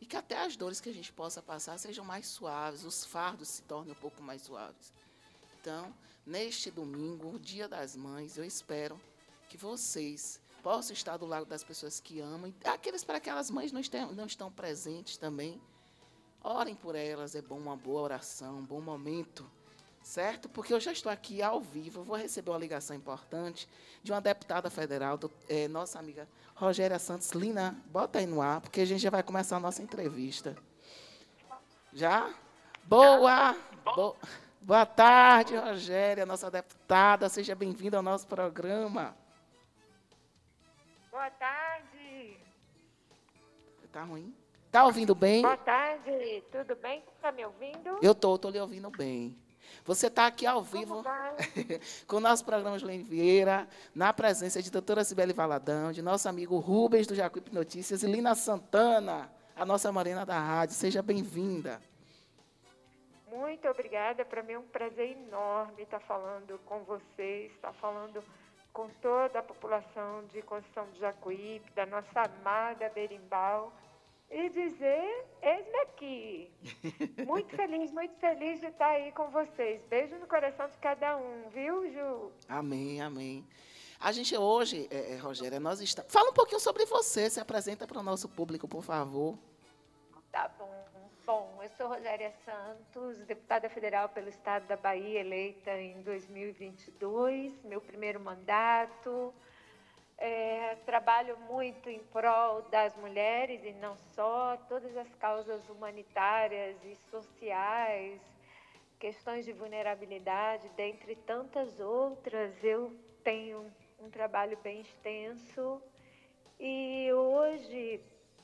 que até as dores que a gente possa passar sejam mais suaves, os fardos se tornem um pouco mais suaves. Então, neste domingo, o Dia das Mães, eu espero que vocês possam estar do lado das pessoas que amam, e aqueles para aquelas mães não estão presentes também, orem por elas, é bom uma boa oração, um bom momento, certo? Porque eu já estou aqui ao vivo, vou receber uma ligação importante de uma deputada federal, nossa amiga Rogéria Santos. Lina, bota aí no ar, porque a gente já vai começar a nossa entrevista. Já? Boa! Boa tarde, Rogéria, nossa deputada. Seja bem-vinda ao nosso programa. Boa tarde. Tá ruim? Tá ouvindo bem? Boa tarde. Tudo bem? Está me ouvindo? Eu tô lhe ouvindo bem. Você está aqui ao vivo com o nosso programa Juliane Vieira, na presença de doutora Cibele Valadão, de nosso amigo Rubens, do Jacuípe Notícias, e Lina Santana, a nossa morena da rádio. Seja bem-vinda. Muito obrigada. Para mim é um prazer enorme estar falando com vocês, estar falando com toda a população de Conceição do Jacuípe, da nossa amada Berimbau, e dizer, eis-me aqui. Muito feliz de estar aí com vocês. Beijo no coração de cada um, viu, Ju? Amém, amém. A gente hoje, Rogéria, nós estamos... Fala um pouquinho sobre você, se apresenta para o nosso público, por favor. Tá bom. Bom, eu sou Rogéria Santos, deputada federal pelo Estado da Bahia, eleita em 2022, meu primeiro mandato. Trabalho muito em prol das mulheres e não só, todas as causas humanitárias e sociais, questões de vulnerabilidade, dentre tantas outras. Eu tenho um trabalho bem extenso e hoje,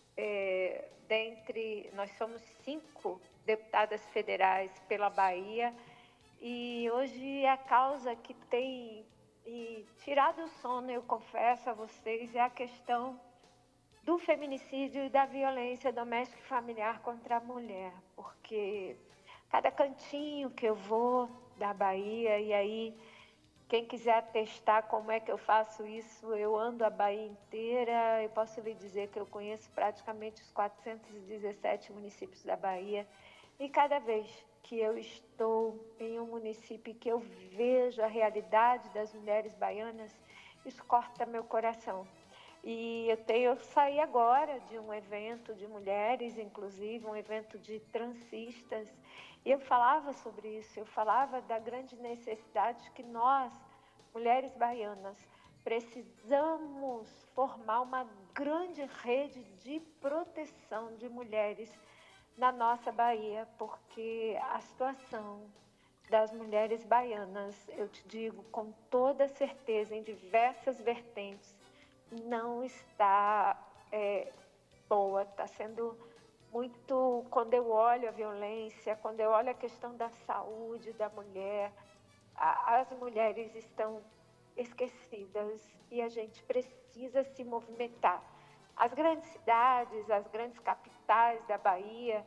nós somos 5 deputadas federais pela Bahia e hoje a causa que tem tirado o sono, eu confesso a vocês, é a questão do feminicídio e da violência doméstica e familiar contra a mulher, porque cada cantinho que eu vou da Bahia, e aí quem quiser atestar como é que eu faço isso, eu ando a Bahia inteira, eu posso lhe dizer que eu conheço praticamente os 417 municípios da Bahia, e cada vez que eu estou em um município que eu vejo a realidade das mulheres baianas, isso corta meu coração. E eu saí agora de um evento de mulheres, inclusive um evento de transistas, e eu falava sobre isso, eu falava da grande necessidade que nós, mulheres baianas, precisamos formar uma grande rede de proteção de mulheres na nossa Bahia, porque a situação das mulheres baianas, eu te digo com toda certeza, em diversas vertentes, não está boa, está sendo muito, quando eu olho a violência, quando eu olho a questão da saúde da mulher, as mulheres estão esquecidas e a gente precisa se movimentar. As grandes cidades, as grandes capitais da Bahia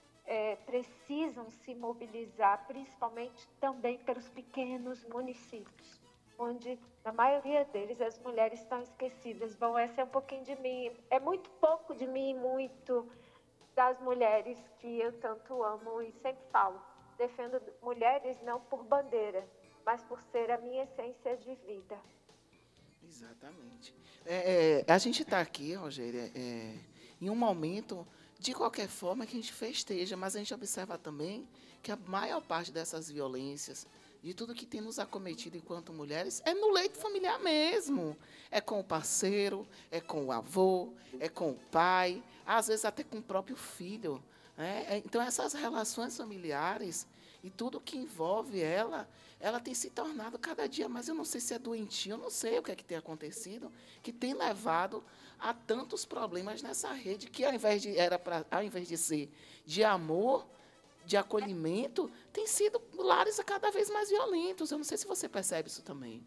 precisam se mobilizar, principalmente também pelos pequenos municípios, onde, na maioria deles, as mulheres estão esquecidas. Bom, essa é um pouquinho de mim, é muito pouco de mim, muito das mulheres que eu tanto amo e sempre falo. Defendo mulheres não por bandeira, mas por ser a minha essência de vida. Exatamente. A gente está aqui, Rogéria, em um momento, de qualquer forma, que a gente festeja, mas a gente observa também que a maior parte dessas violências, de tudo que tem nos acometido enquanto mulheres, é no leito familiar mesmo. É com o parceiro, é com o avô, é com o pai, às vezes até com o próprio filho. Então, essas relações familiares e tudo que envolve ela tem se tornado cada dia mais, eu não sei se é doentio, eu não sei o que é que tem acontecido, que tem levado a tantos problemas nessa rede, que ao invés de ser de amor, de acolhimento, tem sido lares cada vez mais violentos. Eu não sei se você percebe isso também.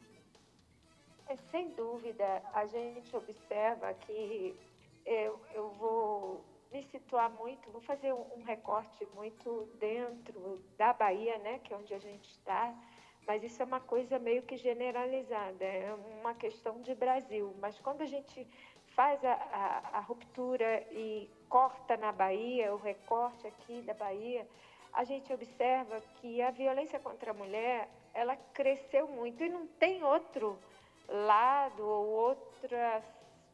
Sem dúvida, a gente observa que eu vou me situar muito, vou fazer um recorte muito dentro da Bahia, né, que é onde a gente está, mas isso é uma coisa meio que generalizada, é uma questão de Brasil. Mas quando a gente faz a ruptura e corta na Bahia, o recorte aqui da Bahia, a gente observa que a violência contra a mulher, ela cresceu muito e não tem outro lado ou outra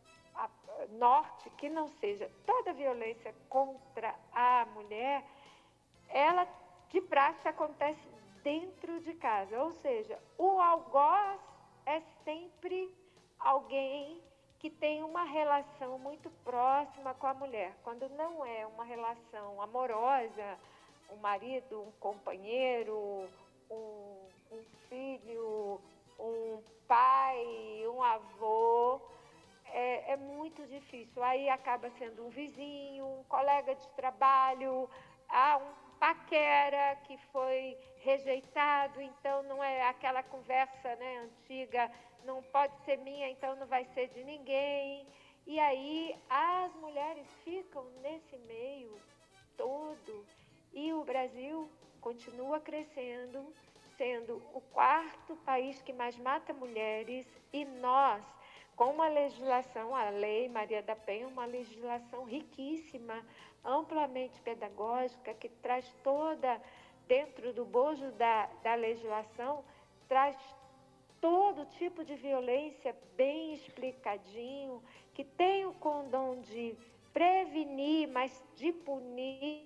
norte que não seja. Toda violência contra a mulher, ela de praxe acontece dentro de casa, ou seja, o algoz é sempre alguém que tem uma relação muito próxima com a mulher. Quando não é uma relação amorosa, um marido, um companheiro, um filho, um pai, um avô, é muito difícil. Aí acaba sendo um vizinho, um colega de trabalho, um paquera que foi rejeitado, então não é aquela conversa, né, antiga, não pode ser minha, então não vai ser de ninguém. E aí as mulheres ficam nesse meio todo e o Brasil continua crescendo, sendo o 4º país que mais mata mulheres, e nós, com uma legislação, a Lei Maria da Penha, uma legislação riquíssima, amplamente pedagógica, que traz toda, dentro do bojo da legislação, traz todo tipo de violência bem explicadinho, que tem o condão de prevenir, mas de punir,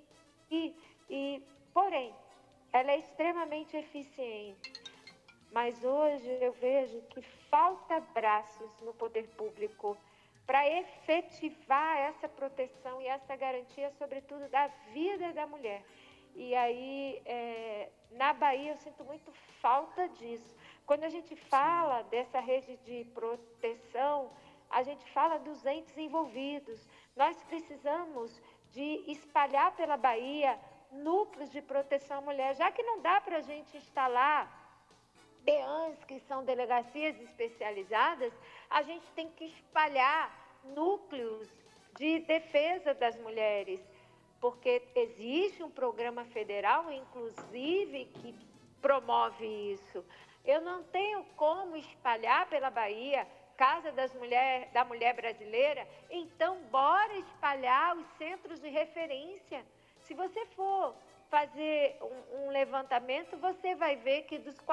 porém, ela é extremamente eficiente. Mas hoje eu vejo que falta braços no poder público para efetivar essa proteção e essa garantia, sobretudo, da vida da mulher. E aí, na Bahia, eu sinto muito falta disso. Quando a gente fala dessa rede de proteção, a gente fala dos entes envolvidos. Nós precisamos de espalhar pela Bahia núcleos de proteção à mulher, já que não dá para a gente instalar DEANs, que são delegacias especializadas, a gente tem que espalhar núcleos de defesa das mulheres, porque existe um programa federal, inclusive, que promove isso. Eu não tenho como espalhar pela Bahia Casa da Mulher Brasileira, então bora espalhar os centros de referência. Se você for fazer um levantamento, você vai ver que dos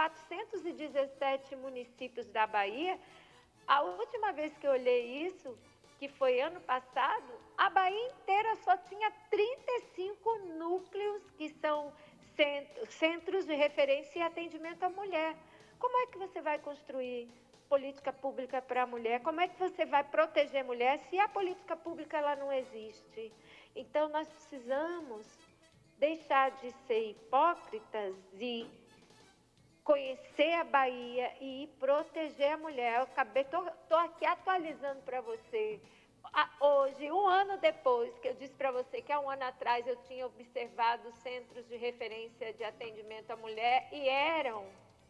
417 municípios da Bahia, a última vez que eu olhei isso, que foi ano passado, a Bahia inteira só tinha 35 núcleos que são centros de referência e atendimento à mulher. Como é que você vai construir política pública para a mulher? Como é que você vai proteger a mulher se a política pública ela não existe? Então, nós precisamos deixar de ser hipócritas e conhecer a Bahia e proteger a mulher. Eu estou aqui atualizando para você. Hoje, um ano depois, que eu disse para você que há um ano atrás eu tinha observado centros de referência de atendimento à mulher e eram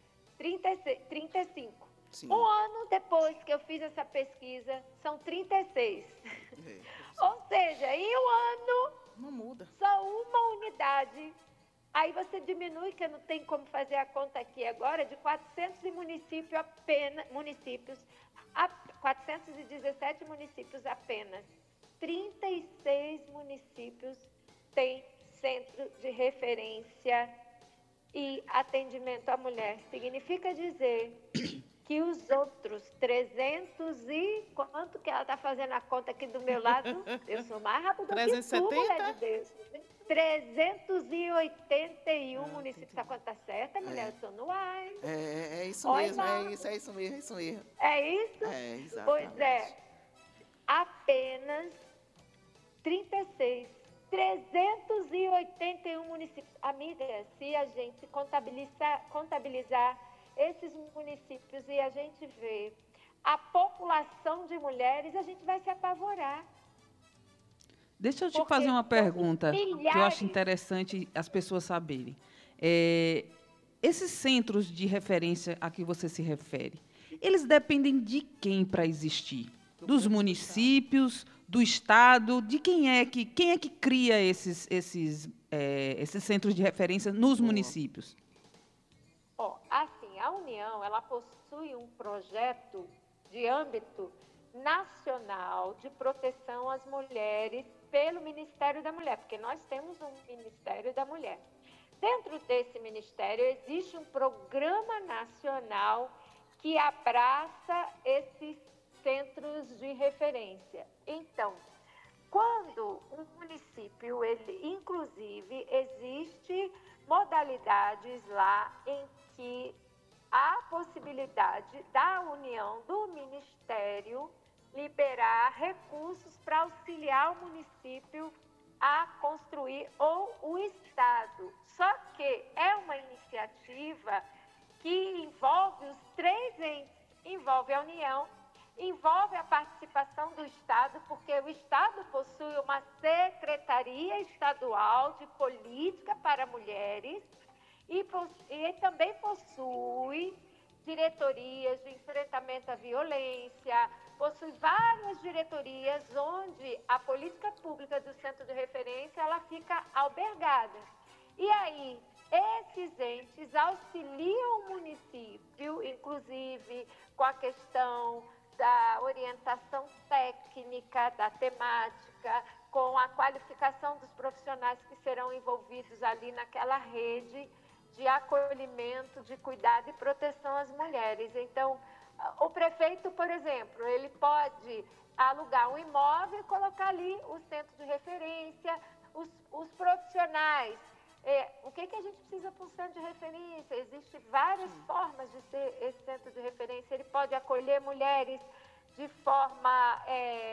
35. Sim. Um ano depois que eu fiz essa pesquisa, são 36. Ou seja, em um ano, não muda. Só uma unidade. Aí você diminui, que eu não tenho como fazer a conta aqui agora, de 417 municípios apenas. 36 municípios têm centro de referência e atendimento à mulher. Significa dizer que os outros 300 e... Quanto que ela está fazendo a conta aqui do meu lado? Eu sou mais rápida que tu, mulher de Deus. 381 municípios. A conta certa, mulher? Eu estou no ar. É isso mesmo, é isso mesmo. É isso? É, exatamente. Pois é. Apenas 36. 381 municípios. Amiga, se a gente contabilizar esses municípios e a gente vê a população de mulheres, a gente vai se apavorar. Deixa eu te fazer uma pergunta que eu acho interessante as pessoas saberem. Esses centros de referência a que você se refere, eles dependem de quem para existir? Dos municípios, do Estado? De quem é que cria esses centros de referência nos municípios? Assim, a União, ela possui um projeto de âmbito nacional de proteção às mulheres pelo Ministério da Mulher, porque nós temos um Ministério da Mulher. Dentro desse ministério existe um programa nacional que abraça esses centros de referência. Então, quando um município, inclusive, existe modalidades lá em que há possibilidade da União, do Ministério, liberar recursos para auxiliar o município a construir, ou o Estado. Só que é uma iniciativa que envolve os três entes, envolve a União, envolve a participação do Estado, porque o Estado possui uma Secretaria Estadual de Política para Mulheres e também possui diretorias de enfrentamento à violência, possui várias diretorias onde a política pública do centro de referência ela fica albergada. E aí, esses entes auxiliam o município, inclusive com a questão da orientação técnica, da temática, com a qualificação dos profissionais que serão envolvidos ali naquela rede de acolhimento, de cuidado e proteção às mulheres. Então, o prefeito, por exemplo, ele pode alugar um imóvel e colocar ali o centro de referência, os profissionais. O que a gente precisa para um centro de referência? Existem várias formas de ser esse centro de referência. Ele pode acolher mulheres de forma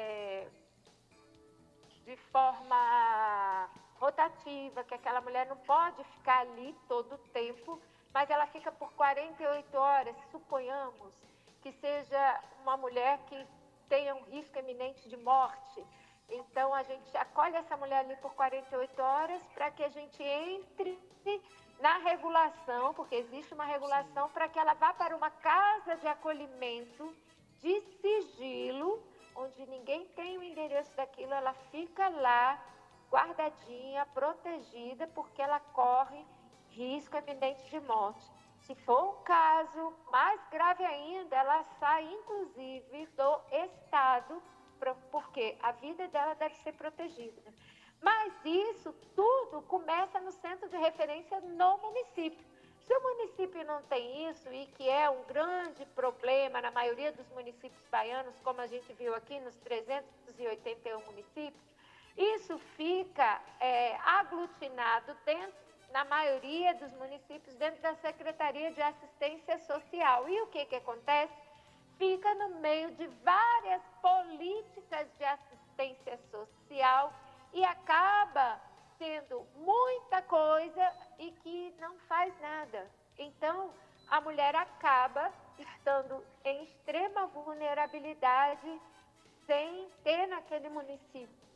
rotativa, que aquela mulher não pode ficar ali todo o tempo, mas ela fica por 48 horas, suponhamos que seja uma mulher que tenha um risco iminente de morte. Então, a gente acolhe essa mulher ali por 48 horas para que a gente entre na regulação, porque existe uma regulação, para que ela vá para uma casa de acolhimento de sigilo, onde ninguém tem o endereço daquilo, ela fica lá, guardadinha, protegida, porque ela corre risco iminente de morte. Se for um caso mais grave ainda, ela sai, inclusive, do Estado, porque a vida dela deve ser protegida. Mas isso tudo começa no centro de referência no município. Se o município não tem isso, e que é um grande problema na maioria dos municípios baianos, como a gente viu aqui nos 381 municípios, isso fica aglutinado na maioria dos municípios dentro da Secretaria de Assistência Social. E o que acontece? Fica no meio de várias políticas de assistência social e acaba tendo muita coisa e que não faz nada. Então, a mulher acaba estando em extrema vulnerabilidade sem ter naquele município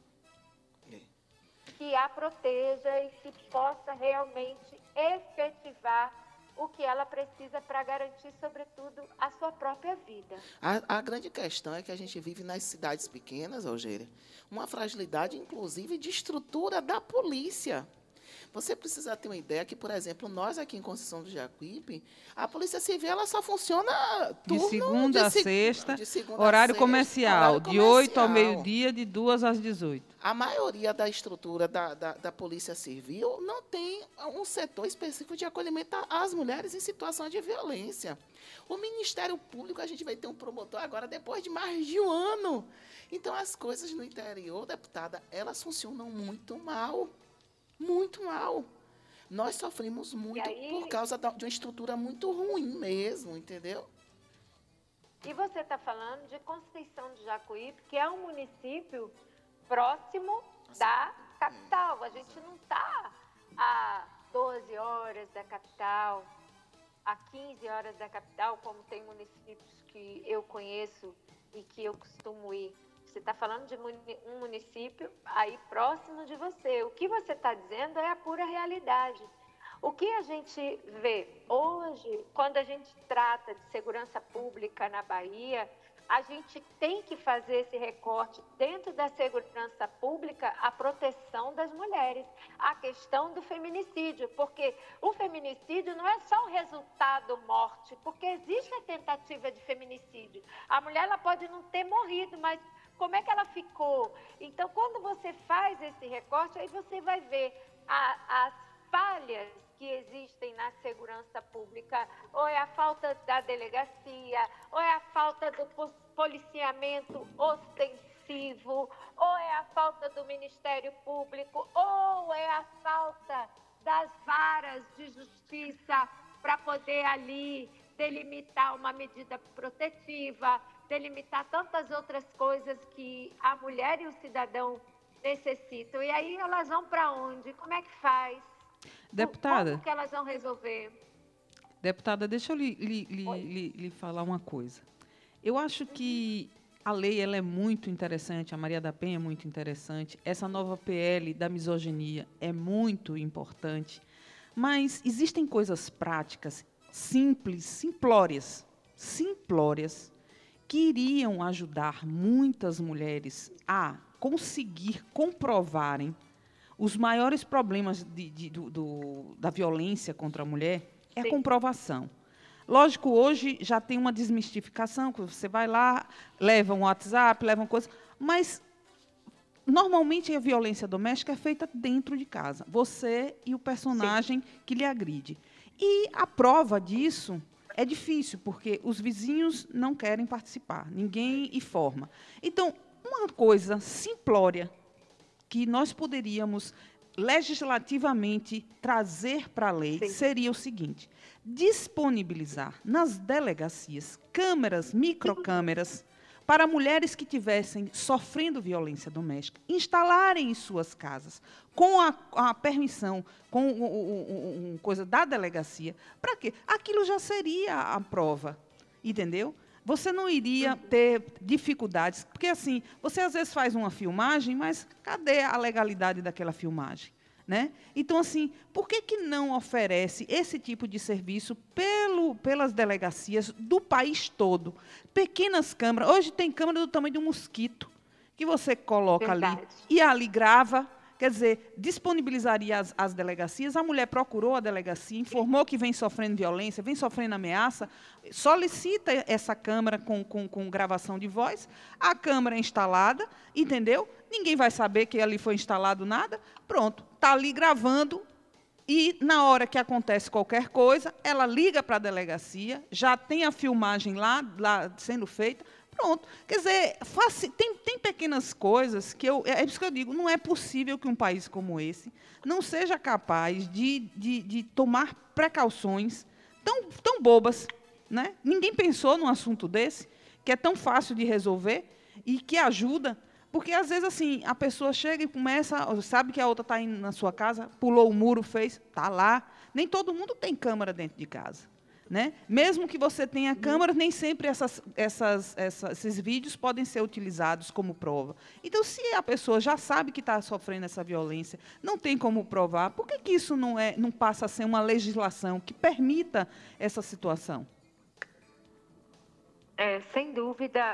que a proteja e que possa realmente efetivar o que ela precisa para garantir, sobretudo, a sua própria vida. A grande questão é que a gente vive nas cidades pequenas, Rogéria, uma fragilidade, inclusive, de estrutura da polícia. Você precisa ter uma ideia que, por exemplo, nós aqui em Conceição do Jacuípe, a Polícia Civil ela só funciona turno de segunda a sexta, segunda horário a sexta, comercial, horário de 8 ao comercial. meio-dia, de 2 às 18. A maioria da estrutura da Polícia Civil não tem um setor específico de acolhimento às mulheres em situação de violência. O Ministério Público, a gente vai ter um promotor agora depois de mais de um ano. Então, as coisas no interior, deputada, elas funcionam muito mal. Muito mal. Nós sofremos muito por causa de uma estrutura muito ruim mesmo, entendeu? E você está falando de Conceição do Jacuípe, que é um município próximo da capital. A gente não está a 12 horas da capital, a 15 horas da capital, como tem municípios que eu conheço e que eu costumo ir. Você está falando de um município aí próximo de você. O que você está dizendo é a pura realidade. O que a gente vê hoje, quando a gente trata de segurança pública na Bahia, a gente tem que fazer esse recorte dentro da segurança pública, a proteção das mulheres, a questão do feminicídio, porque o feminicídio não é só o resultado morte, porque existe a tentativa de feminicídio. A mulher ela pode não ter morrido, mas como é que ela ficou? Então, quando você faz esse recorte, aí você vai ver as falhas que existem na segurança pública, ou é a falta da delegacia, ou é a falta do policiamento ostensivo, ou é a falta do Ministério Público, ou é a falta das varas de justiça para poder ali delimitar uma medida protetiva, delimitar tantas outras coisas que a mulher e o cidadão necessitam. E aí elas vão para onde? Como é que faz? Deputada, como que elas vão resolver? Deputada, deixa eu lhe falar uma coisa. Eu acho que a lei ela é muito interessante, a Maria da Penha é muito interessante, essa nova PL da misoginia é muito importante, mas existem coisas práticas, simples, simplórias, que iriam ajudar muitas mulheres a conseguir comprovarem os maiores problemas da violência contra a mulher é a comprovação. Lógico, hoje já tem uma desmistificação, que você vai lá, leva um WhatsApp, leva uma coisa, mas normalmente a violência doméstica é feita dentro de casa, você e o personagem que lhe agride. E a prova disso é difícil, porque os vizinhos não querem participar, ninguém informa. Então, uma coisa simplória que nós poderíamos legislativamente trazer para a lei seria o seguinte: disponibilizar nas delegacias câmeras, microcâmeras, para mulheres que estivessem sofrendo violência doméstica, instalarem em suas casas, com a permissão, com coisa da delegacia. Para quê? Aquilo já seria a prova, entendeu? Você não iria ter dificuldades, porque, assim, você às vezes faz uma filmagem, mas cadê a legalidade daquela filmagem? Né? Então, assim, por que não oferece esse tipo de serviço pelas delegacias do país todo? Pequenas câmeras, hoje tem câmera do tamanho de um mosquito, que você coloca ali e ali grava. Quer dizer, disponibilizaria as delegacias, a mulher procurou a delegacia, informou que vem sofrendo violência, vem sofrendo ameaça, solicita essa câmera com gravação de voz, a câmera é instalada, entendeu? Ninguém vai saber que ali foi instalado nada, pronto, está ali gravando, e na hora que acontece qualquer coisa, ela liga para a delegacia, já tem a filmagem lá sendo feita. Pronto. Quer dizer, tem pequenas coisas que é isso que eu digo, não é possível que um país como esse não seja capaz de tomar precauções tão bobas. Né? Ninguém pensou num assunto desse, que é tão fácil de resolver e que ajuda, porque, às vezes, assim, a pessoa chega e começa, sabe que a outra está indo na sua casa, pulou o muro, está lá. Nem todo mundo tem câmera dentro de casa. Né? Mesmo que você tenha câmera, nem sempre esses vídeos podem ser utilizados como prova. Então, se a pessoa já sabe que está sofrendo essa violência, não tem como provar, por que isso não passa a ser uma legislação que permita essa situação? Sem dúvida,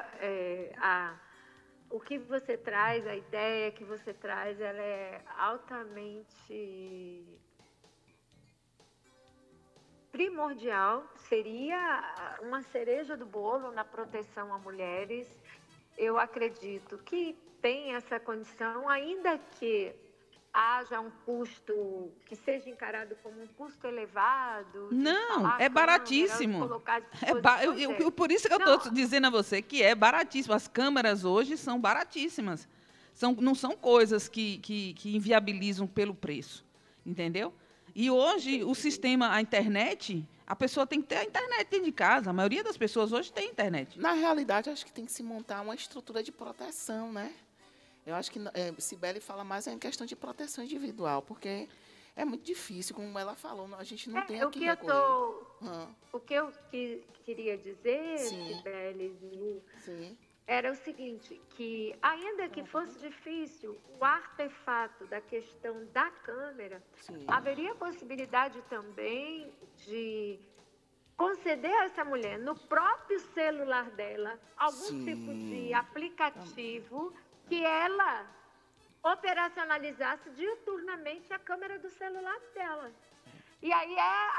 o que você traz, a ideia que você traz, ela é altamente primordial, seria uma cereja do bolo na proteção a mulheres. Eu acredito que tem essa condição, ainda que haja um custo que seja encarado como um custo elevado. Não, é baratíssimo. Por isso que eu estou dizendo a você que é baratíssimo. As câmeras hoje são baratíssimas. Não são coisas que inviabilizam pelo preço, entendeu? E hoje, o sistema, a internet, a pessoa tem que ter a internet dentro de casa. A maioria das pessoas hoje tem internet. Na realidade, acho que tem que se montar uma estrutura de proteção, né? Eu acho que Cibele fala mais em questão de proteção individual, porque é muito difícil, como ela falou, a gente não tem aqui recorrer. O que eu queria dizer, Cibele, era o seguinte, que ainda que fosse difícil, o artefato da questão da câmera, haveria possibilidade também de conceder a essa mulher, no próprio celular dela, algum tipo de aplicativo que ela operacionalizasse diuturnamente a câmera do celular dela. E aí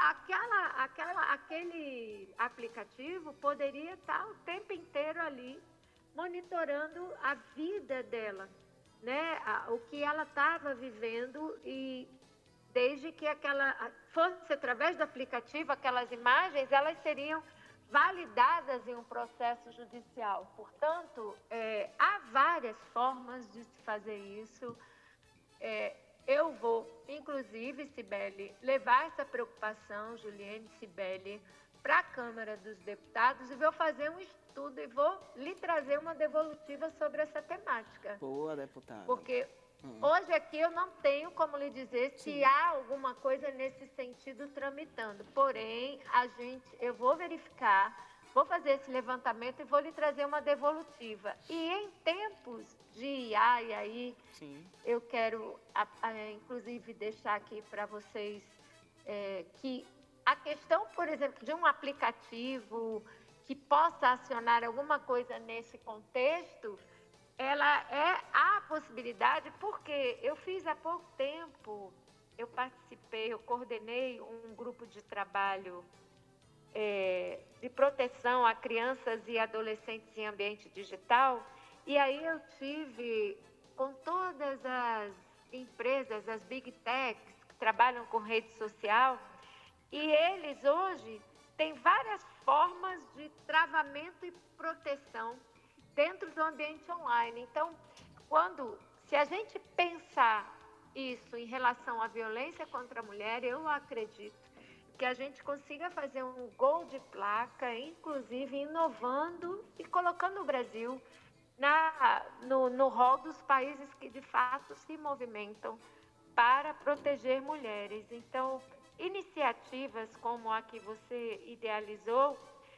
aquele aplicativo poderia estar o tempo inteiro ali monitorando a vida dela, né? O que ela estava vivendo, e desde que fosse através do aplicativo, aquelas imagens, elas seriam validadas em um processo judicial. Portanto, há várias formas de se fazer isso. Eu vou, inclusive, Cibele, levar essa preocupação, Juliane, Cibele, para a Câmara dos Deputados, e vou fazer um estudo e vou lhe trazer uma devolutiva sobre essa temática. Boa, deputada. Porque hoje aqui eu não tenho como lhe dizer se há alguma coisa nesse sentido tramitando. Porém, eu vou verificar, vou fazer esse levantamento e vou lhe trazer uma devolutiva. E em tempos de IA, e aí eu quero, inclusive, deixar aqui para vocês que a questão, por exemplo, de um aplicativo que possa acionar alguma coisa nesse contexto, ela há a possibilidade, porque eu fiz há pouco tempo, eu coordenei um grupo de trabalho de proteção a crianças e adolescentes em ambiente digital, e aí eu tive com todas as empresas, as Big Techs, que trabalham com rede social, e eles hoje têm várias formas de travamento e proteção dentro do ambiente online. Então, se a gente pensar isso em relação à violência contra a mulher, eu acredito que a gente consiga fazer um gol de placa, inclusive inovando e colocando o Brasil no rol dos países que, de fato, se movimentam para proteger mulheres. Então, iniciativas como a que você idealizou,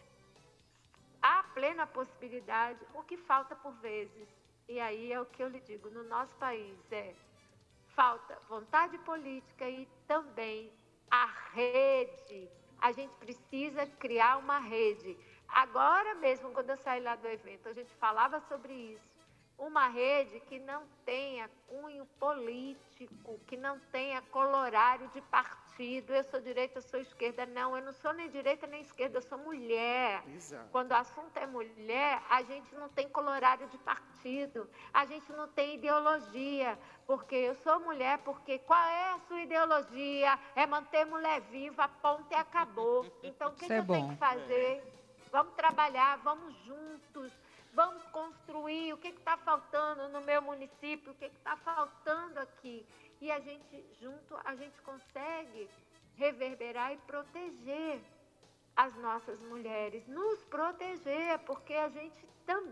há plena possibilidade. O que falta por vezes, e aí é o que eu lhe digo, no nosso país falta vontade política e também a rede. A gente precisa criar uma rede. Agora mesmo, quando eu saí lá do evento, a gente falava sobre isso. Uma rede que não tenha cunho político, que não tenha colorário de partido. Eu sou direita, eu sou esquerda. Não, eu não sou nem direita nem esquerda, eu sou mulher. Exato. Quando o assunto é mulher, a gente não tem colorário de partido, a gente não tem ideologia. Porque eu sou mulher, porque qual é a sua ideologia? É manter mulher viva, ponto, e acabou. Então, o que eu tenho que fazer? Vamos trabalhar, vamos juntos. Vamos construir o que está faltando no meu município, o que está faltando aqui. E a gente, junto, a gente consegue reverberar e proteger as nossas mulheres. Nos proteger, porque a gente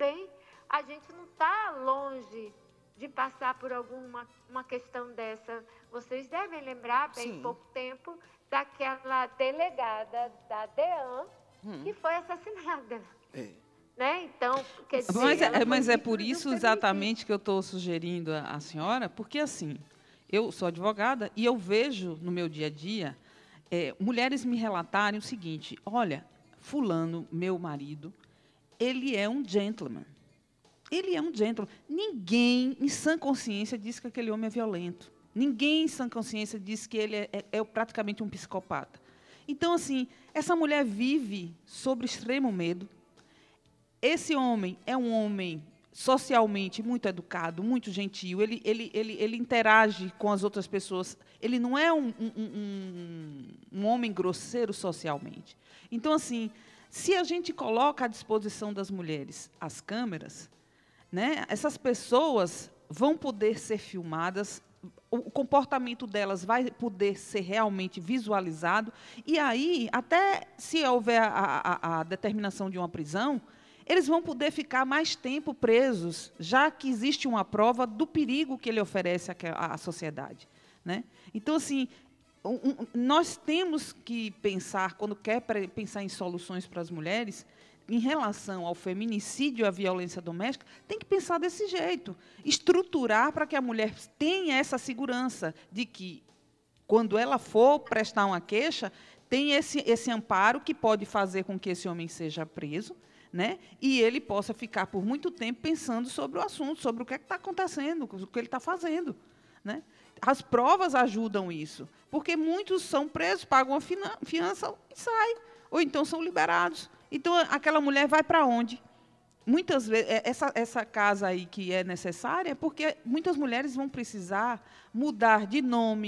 não está longe de passar por uma questão dessa. Vocês devem lembrar, bem pouco tempo, daquela delegada da DEAN que foi assassinada. Né? Então, quer dizer, mas é por isso exatamente que eu estou sugerindo à senhora, porque assim, eu sou advogada e eu vejo no meu dia a dia mulheres me relatarem o seguinte: olha, fulano, meu marido, ele é um gentleman. Ele é um gentleman. Ninguém, em sã consciência, diz que aquele homem é violento. Ninguém, em sã consciência, diz que ele é praticamente um psicopata. Então, assim, essa mulher vive sob extremo medo. Esse homem é um homem socialmente muito educado, muito gentil, ele interage com as outras pessoas, ele não é um homem grosseiro socialmente. Então, assim, se a gente coloca à disposição das mulheres as câmeras, né, essas pessoas vão poder ser filmadas, o comportamento delas vai poder ser realmente visualizado, e aí, até se houver a determinação de uma prisão, eles vão poder ficar mais tempo presos, já que existe uma prova do perigo que ele oferece à sociedade, né? Então, assim, nós temos que pensar, quando quer pensar em soluções para as mulheres, em relação ao feminicídio e à violência doméstica, tem que pensar desse jeito, estruturar para que a mulher tenha essa segurança de que, quando ela for prestar uma queixa, tem esse amparo que pode fazer com que esse homem seja preso, né? E ele possa ficar por muito tempo pensando sobre o assunto, sobre o que está acontecendo, o que ele está fazendo, né? As provas ajudam isso, porque muitos são presos, pagam uma fiança e saem, ou então são liberados. Então, aquela mulher vai para onde? Muitas vezes, essa casa aí que é necessária, porque muitas mulheres vão precisar mudar de nome,